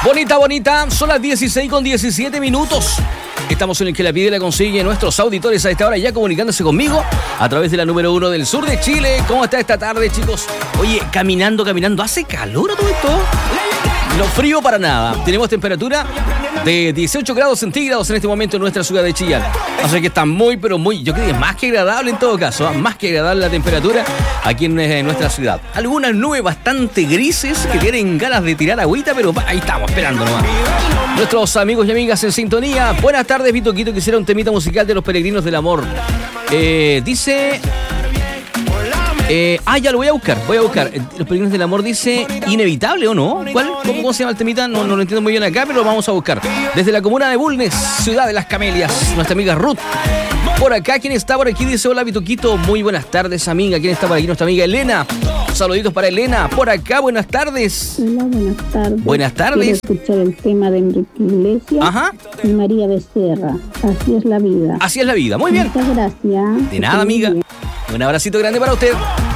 Bonita, son las 16:17. Estamos en el que la pide y la consigue nuestros auditores a esta hora ya comunicándose conmigo a través de la número 1 del sur de Chile. ¿Cómo está esta tarde, chicos? Oye, caminando, ¿hace calor a todo esto? No frío para nada. Tenemos temperatura de 18 grados centígrados en este momento en nuestra ciudad de Chillán. O sea que está muy, yo creo que es más que agradable en todo caso, más que agradable la temperatura aquí en nuestra ciudad. Algunas nubes bastante grises que tienen ganas de tirar agüita, pero ahí estamos, esperando nomás. Nuestros amigos y amigas en sintonía. Buenas tardes, Vitoquito. Quisiera un temita musical de Los Peregrinos del Amor. Dice... ya lo voy a buscar. Los Peregrinos del Amor dice Inevitable, ¿o no? ¿Cómo se llama el temita? No lo entiendo muy bien acá, pero lo vamos a buscar. Desde la comuna de Bulnes, ciudad de las Camelias, nuestra amiga Ruth. Por acá, ¿quién está por aquí? Dice, hola, Vitoquito. Muy buenas tardes, amiga. ¿Quién está por aquí? Nuestra amiga Elena. Saluditos para Elena. Por acá, buenas tardes. Hola, buenas tardes. Buenas tardes. Quiero escuchar el tema de Enrique Iglesias. Ajá. Y María Becerra. Así es la vida. Así es la vida. Muy bien. Muchas gracias. De nada, amiga. Un abracito grande para usted.